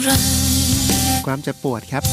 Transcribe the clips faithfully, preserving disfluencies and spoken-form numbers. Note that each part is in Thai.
ความเจ็บปวดครับ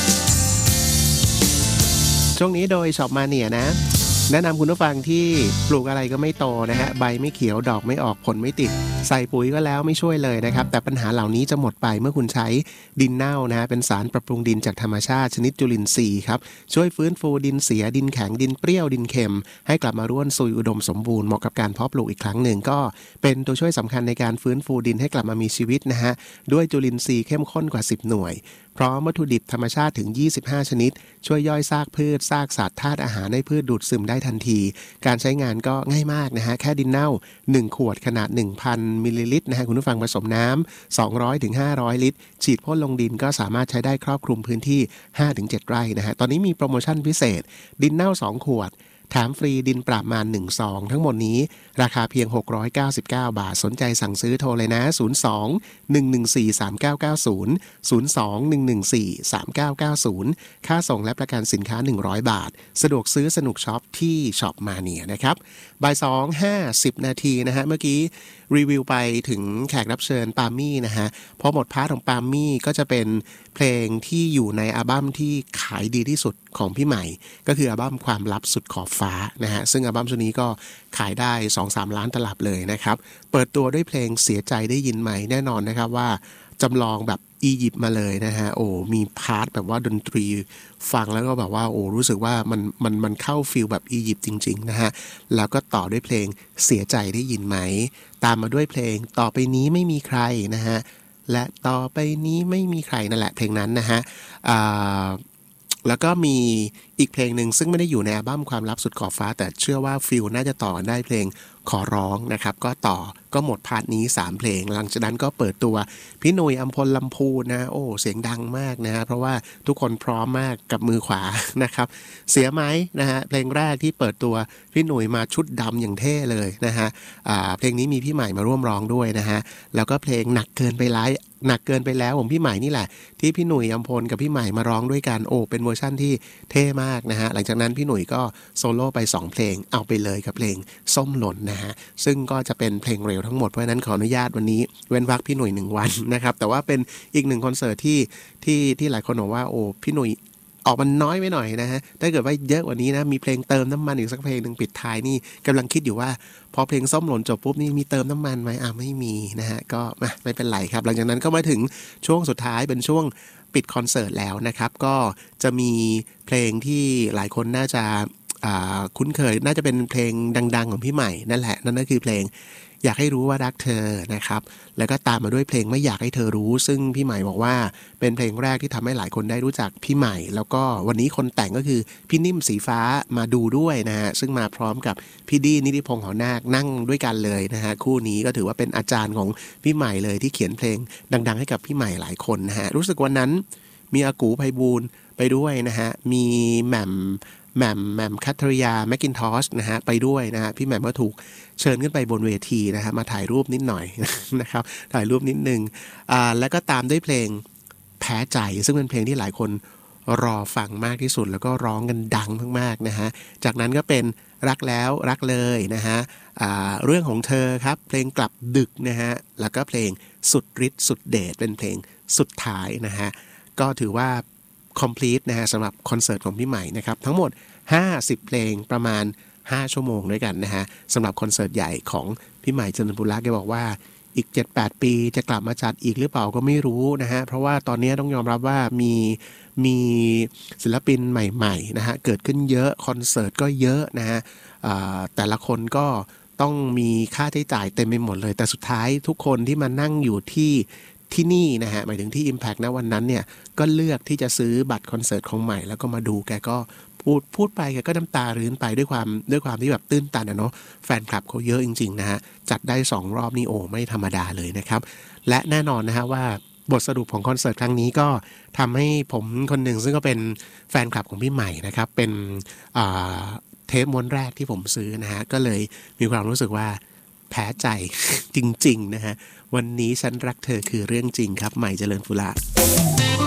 ช่วงนี้โดยช็อปมาเนียนะแนะนำคุณผู้ฟังที่ปลูกอะไรก็ไม่โตนะฮะใบไม่เขียวดอกไม่ออกผลไม่ติดใส่ปุ๋ยก็แล้วไม่ช่วยเลยนะครับแต่ปัญหาเหล่านี้จะหมดไปเมื่อคุณใช้ดินเน่านะฮะเป็นสารปรับปรุงดินจากธรรมชาติชนิดจุลินทรีย์ครับช่วยฟื้นฟูดินเสียดินแข็งดินเปรี้ยวดินเค็มให้กลับมาร่วนซุยอุดมสมบูรณ์เหมาะกับการเพาะปลูกอีกครั้งหนึ่งก็เป็นตัวช่วยสำคัญในการฟื้นฟูดินให้กลับมามีชีวิตนะฮะด้วยจุลินทรีย์เข้มข้นกว่าสิบหน่วยพร้อมวัตถุดิบธรรมชาติถึงยี่สิบห้าชนิดช่วยย่อยซากพืชซากสัตว์ธาตุอาหารให้พืชดูดซึมได้ทันทีการใช้งานก็ง่ายมากนะฮะแค่ดินเน่าหนึ่งขวดขนาด หนึ่งพัน มิลลิลิตรนะฮะคุณผู้ฟังผสมน้ำสองร้อยถึงห้าร้อยลิตรฉีดพ่นลงดินก็สามารถใช้ได้ครอบคลุมพื้นที่ ห้าถึงเจ็ด ไร่นะฮะตอนนี้มีโปรโมชั่นพิเศษดินเน่าสองขวดแถมฟรีดินปราบมารหนึ่งซองทั้งหมดนี้ราคาเพียงหกร้อยเก้าสิบเก้าบาทสนใจสั่งซื้อโทรเลยนะศูนย์ สอง หนึ่ง หนึ่ง สี่ สาม เก้า เก้า ศูนย์ ศูนย์ สอง หนึ่ง หนึ่ง สี่ สาม เก้า เก้า ศูนย์ค่าส่งและประกันสินค้าหนึ่งร้อยบาทสะดวกซื้อสนุกช็อปที่ช็อปมาเนียนะครับบ่ายสอง ห้าสิบนาทีนะฮะเมื่อกี้รีวิวไปถึงแขกรับเชิญปามี่นะฮะพอหมดพาร์ทของปามี่ก็จะเป็นเพลงที่อยู่ในอัลบั้มที่ขายดีที่สุดของพี่ใหม่ก็คืออัลบั้มความลับสุดขอบฟ้านะฮะซึ่งอัลบั้มชุดนี้ก็ขายได้ สองถึงสาม ล้านตลับเลยนะครับเปิดตัวด้วยเพลงเสียใจได้ยินไหมแน่นอนนะครับว่าจำลองแบบอียิปต์มาเลยนะฮะโอ้มีพาร์ทแบบว่าดนตรีฟังแล้วก็แบบว่าโอ้รู้สึกว่ามันมันมันเข้าฟีลแบบอียิปต์จริงๆนะฮะแล้วก็ต่อด้วยเพลงเสียใจได้ยินไหมตามมาด้วยเพลงต่อไปนี้ไม่มีใครนะฮะและต่อไปนี้ไม่มีใครนั่นแหละเพลงนั้นนะฮะอ่าแล้วก็มีอีกเพลงหนึ่งซึ่งไม่ได้อยู่ในอัลบั้มความลับสุดขอบฟ้าแต่เชื่อว่าฟิลน่าจะต่อได้เพลงขอร้องนะครับก็ต่อก็หมดพาร์ทนี้สามเพลงหลังจากนั้นก็เปิดตัวพี่หนุ่ยอัมพลลำพูนนะโอ้เสียงดังมากนะฮะเพราะว่าทุกคนพร้อมมากกับมือขวานะครับเสียไหมนะฮะเพลงแรกที่เปิดตัวพี่หนุ่ยมาชุดดำอย่างเท่เลยนะฮะอ่าเพลงนี้มีพี่ใหม่มาร่วมร้องด้วยนะฮะแล้วก็เพลงหนักเกินไปไลฟ์หนักเกินไปแล้วผมพี่ใหม่นี่แหละที่พี่หนุ่ยอัมพลกับพี่ใหม่มาร้องด้วยกันโอ้เป็นเวอร์ชั่นที่เท่มากนะฮะหลังจากนั้นพี่หนุ่ยก็โซโล่ไปสองเพลงเอาไปเลยกับเพลงส้มหล่นนะฮะซึ่งก็จะเป็นเพลงเร็วทั้งหมดเพราะฉะนั้นขออนุญาตวันนี้เว้นวรรคพี่หนุ่ยหนึ่งวันนะครับแต่ว่าเป็นอีกหนึ่งคอนเสิร์ตที่ที่ที่หลายคนบอกว่าโอ้พี่หนุ่ยออกมันน้อยไปหน่อยนะฮะถ้าเกิดว่าเยอะกว่านี้นะมีเพลงเติมน้ำมันอีกสักเพลงหนึ่งปิดท้ายนี่กำลังคิดอยู่ว่าพอเพลงส้มหล่นจบปุ๊บนี่มีเติมน้ำมันไหมอ่ะไม่มีนะฮะก็ไม่เป็นไรครับหลังจากนั้นก็มาถึงช่วงสุดท้ายเป็นช่วงปิดคอนเสิร์ตแล้วนะครับก็จะมีเพลงที่หลายคนน่าจะคุ้นเคยน่าจะเป็นเพลงดังๆของพี่ใหม่นั่นแหละนั่นก็คือเพลงอยากให้รู้ว่ารักเธอนะครับแล้วก็ตามมาด้วยเพลงไม่อยากให้เธอรู้ซึ่งพี่ใหม่บอกว่าเป็นเพลงแรกที่ทำให้หลายคนได้รู้จักพี่ใหม่แล้วก็วันนี้คนแต่งก็คือพี่นิ่มสีฟ้ามาดูด้วยนะฮะซึ่งมาพร้อมกับพี่ดี้นิติพงษ์หอนาคนั่งด้วยกันเลยนะฮะคู่นี้ก็ถือว่าเป็นอาจารย์ของพี่ใหม่เลยที่เขียนเพลงดังๆให้กับพี่ใหม่หลายคนนะฮะรู้สึกวันนั้นมีอากูไพบูลย์ไปด้วยนะฮะมีแหม่มแหม่มแหม่มคัทริยาแมคกินทอชนะฮะไปด้วยนะฮะพี่แหม่มก็ถูกเชิญขึ้นไปบนเวทีนะฮะมาถ่ายรูปนิดหน่อยนะครับถ่ายรูปนิดนึงอ่าแล้วก็ตามด้วยเพลงแพ้ใจซึ่งเป็นเพลงที่หลายคนรอฟังมากที่สุดแล้วก็ร้องกันดังมากๆนะฮะจากนั้นก็เป็นรักแล้วรักเลยนะฮะอ่าเรื่องของเธอครับเพลงกลับดึกนะฮะแล้วก็เพลงสุดฤทธิ์สุดเดชเป็นเพลงสุดท้ายนะฮะก็ถือว่าcomplete นะฮะสำหรับคอนเสิร์ตของพี่ใหม่นะครับทั้งหมดห้าสิบเพลงประมาณห้าชั่วโมงด้วยกันนะฮะสำหรับคอนเสิร์ตใหญ่ของพี่ใหม่เจริญปุระแกบอกว่าอีก เจ็ดแปด ปีจะกลับมาจัดอีกหรือเปล่าก็ไม่รู้นะฮะเพราะว่าตอนนี้ต้องยอมรับว่ามีมีศิลปินใหม่ๆนะฮะเกิดขึ้นเยอะคอนเสิร์ตก็เยอะนะฮะแต่ละคนก็ต้องมีค่าใช้จ่ายเต็มไปหมดเลยแต่สุดท้ายทุกคนที่มานั่งอยู่ที่ที่นี่นะฮะหมายถึงที่ Impact นะวันนั้นเนี่ยก็เลือกที่จะซื้อบัตรคอนเสิร์ตของใหม่แล้วก็มาดูแกก็พูดพูดไปแกก็น้ำตารื้นไปด้วยความด้วยความที่แบบตื้นตันนะเนาะแฟนคลับเขาเยอะจริงๆนะฮะจัดได้สองรอบนี่โอ้ไม่ธรรมดาเลยนะครับและแน่นอนนะฮะว่าบทสรุปของคอนเสิร์ตครั้งนี้ก็ทำให้ผมคนหนึ่งซึ่งก็เป็นแฟนคลับของพี่ใหม่นะครับเป็นอ่าเทปม้วนแรกที่ผมซื้อนะฮะก็เลยมีความรู้สึกว่าแพ้ใจจริงๆนะฮะวันนี้ฉันรักเธอคือเรื่องจริงครับใหม่เจริญปุระ